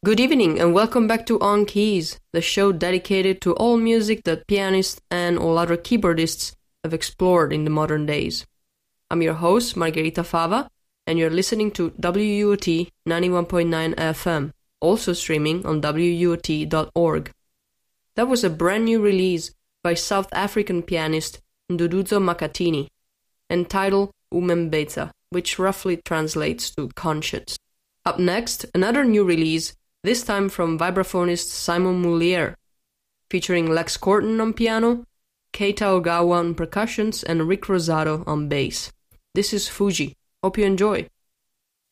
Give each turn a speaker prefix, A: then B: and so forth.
A: Good evening and welcome back to On Keys, the show dedicated to all music that pianists and all other keyboardists have explored in the modern days. I'm your host, Margherita Fava, and you're listening to WUOT 91.9 FM, also streaming on WUOT.org. That was a brand new release by South African pianist Nduduzo Makhathini, entitled Umembetsa, which roughly translates to conscience. Up next, another new release, this time from vibraphonist Simon Moulier, featuring Lex Corton on piano, Keita Ogawa on percussions, and Rick Rosado on bass. This is Fuji. Hope you enjoy.